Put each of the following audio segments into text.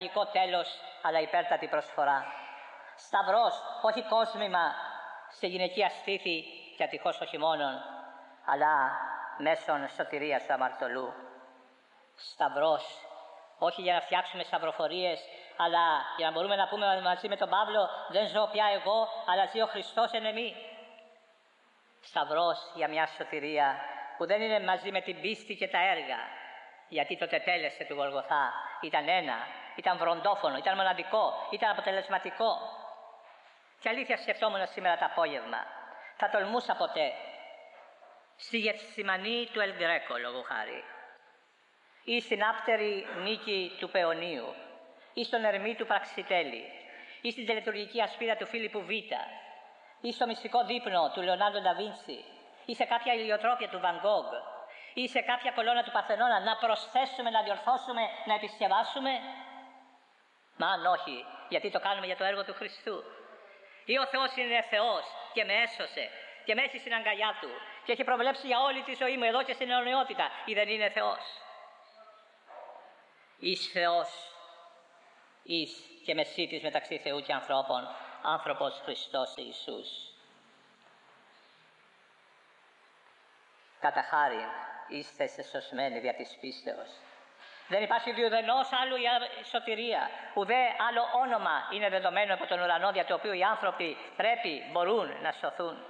τραγικό τέλος, αλλά υπέρτατη προσφορά. Σταυρός, όχι κόσμημα σε γυναικεία στήθη και ατυχώς όχι μόνον, αλλά μέσον σωτηρίας του αμαρτωλού. Σταυρός, όχι για να φτιάξουμε σταυροφορίες, αλλά για να μπορούμε να πούμε μαζί με τον Παύλο, δεν ζω πια εγώ, αλλά ζει ο Χριστός εν εμεί. Σταυρός για μια σωτηρία που δεν είναι μαζί με την πίστη και τα έργα, γιατί το τετέλεσθε του Γολγοθά ήταν ένα, ήταν βροντόφωνο, ήταν μοναδικό, ήταν αποτελεσματικό. Και αλήθεια σκεφτόμουν σήμερα το απόγευμα, θα τολμούσα ποτέ στη Γεθσιμανή του Ελ Γκρέκο, λόγω χάρη, ή στην άπτερη νίκη του Παιωνίου, ή στον Ερμή του Πραξιτέλη, ή στην τελετουργική ασπίδα του Φίλιππου Β, ή στο μυστικό δείπνο του Λεωνάρντο Νταβίντσι, ή σε κάποια ηλιοτρόπια του Βαν Γκόγκ, ή σε κάποια κολόνα του Παρθενώνα, να προσθέσουμε, να διορθώσουμε, να επισκευάσουμε? Μα αν όχι, γιατί το κάνουμε για το έργο του Χριστού? Ή ο Θεός είναι Θεός και με έσωσε και με έχει στην αγκαλιά Του και έχει προβλέψει για όλη τη ζωή μου εδώ και στην αιωνιότητα, ή δεν είναι Θεός? Εις Θεός, εις και μεσίτης μεταξύ Θεού και ανθρώπων, άνθρωπος Χριστός Ιησούς. Κατά χάριν είστε σωσμένοι δια της πίστεως. Δεν υπάρχει διουδενός άλλου η σωτηρία, ουδέ άλλο όνομα είναι δεδομένο από τον ουρανό, δια το οποίο οι άνθρωποι μπορούν να σωθούν.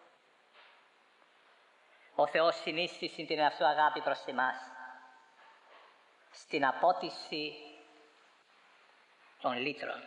Ο Θεός συνίστησε την εαυτού αγάπη προς εμάς στην απότιση των λύτρων.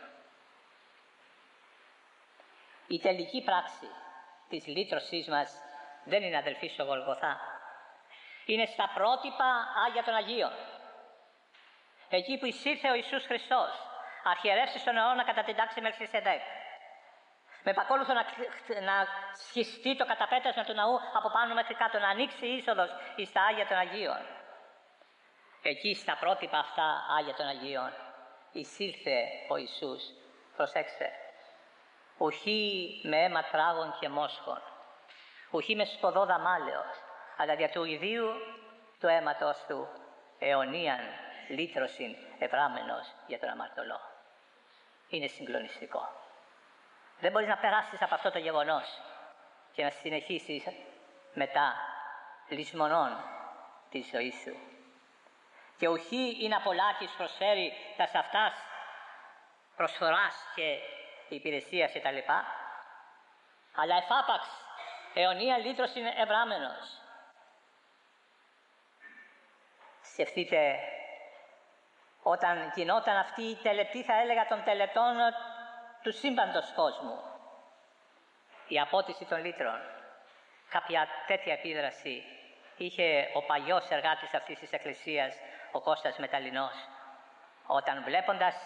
Η τελική πράξη της λύτρωσής μας δεν είναι, αδελφοί, στο Γολγοθά. Είναι στα πρότυπα Άγια των Αγίων. Εκεί που εισήλθε ο Ιησούς Χριστός, αρχιερεύσει στον αιώνα κατά την τάξη Μελχισεδέκ, με επακόλουθο να σχιστεί το καταπέτασμα του ναού από πάνω μέχρι κάτω, να ανοίξει η είσοδος εις τα Άγια των Αγίων. Εκεί στα πρότυπα αυτά Άγια των Αγίων εισήλθε ο Ιησούς, προσέξτε, ουχή με αίμα τράγων και μόσχων, ουχή με σποδό δαμάλεως, αλλά δια του ιδίου του αίματος του αιωνίαν λύτρωσιν ευράμενος για τον αμαρτωλό. Είναι συγκλονιστικό. Δεν μπορείς να περάσεις από αυτό το γεγονός και να συνεχίσεις μετά λησμονών τη ζωή σου. Και ουχή είναι απολάκης προσφέρει τα αυτάς προσφοράς και υπηρεσίας και τα λοιπά, αλλά εφάπαξ αιωνία λύτρωση είναι ευράμενος. Σκεφτείτε όταν γινόταν αυτή η τελετή, θα έλεγα, των τελετών του σύμπαντος κόσμου, η απότιση των λύτρων, κάποια τέτοια επίδραση είχε ο παλιός εργάτης αυτής της εκκλησίας, ο Κώστας Μεταλλινός, όταν βλέποντας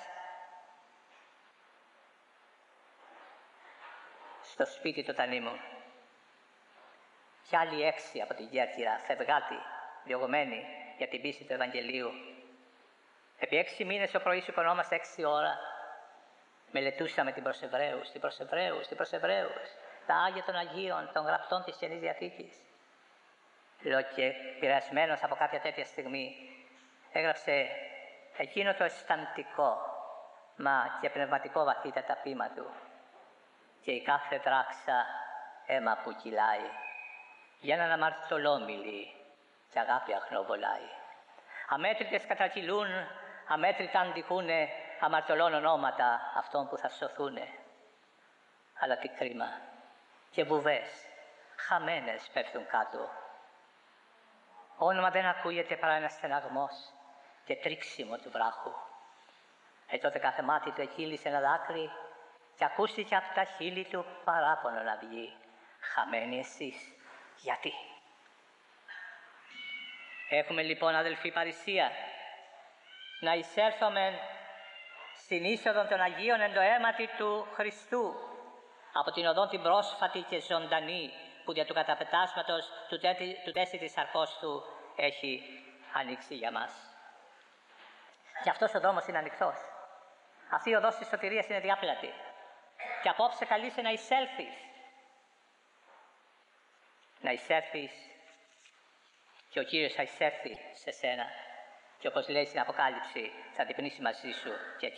στο σπίτι του Τανίμου κι άλλοι 6 από την Κέρκυρα, φευγάτοι, διωγμένοι για την πίστη του Ευαγγελίου, επί 6 μήνες ο πρωί σηκωνόμαστε 6 ώρα, μελετούσαμε την Προσεβραίους, τα Άγια των Αγίων, των γραπτών της Καινής Διαθήκης. Λέω, και πειρασμένος από κάποια τέτοια στιγμή έγραψε εκείνο το αισθαντικό μα και πνευματικό βαθύτατα ποίημα του: και η κάθε δράξα αίμα που κυλάει, για έναν αμαρτωλό μιλεί και αγάπη αχνοβολάει. Αμέτρητες κατακυλούν, αμέτρητα αντικούνε αμαρτωλών ονόματα αυτών που θα σωθούνε. Αλλά τι κρίμα, και βουβές χαμένες πέφτουν κάτω. Όνομα δεν ακούγεται παρά ένας στεναγμός και τρίξιμο του βράχου. Τότε κάθε μάτι του εκύλισε ένα δάκρυ και ακούστηκε από τα χείλη του παράπονο να βγει: χαμένοι εσείς, γιατί? Έχουμε λοιπόν, αδελφοί, παρησία να εισέλθουμε στην είσοδο των Αγίων εν το αίματι του Χριστού, από την οδόν την πρόσφατη και ζωντανή που δια του καταπετάσματος του τέστη της σαρκός του έχει ανοίξει για μας. Και αυτός ο δρόμος είναι ανοιχτός. Αυτή η οδός της σωτηρίας είναι διάπλατη. Και απόψε καλείσαι να εισέλθεις. Να εισέλθεις και ο Κύριος θα εισέλθει σε σένα. Και όπως λέει στην Αποκάλυψη, θα διπνήσει μαζί σου και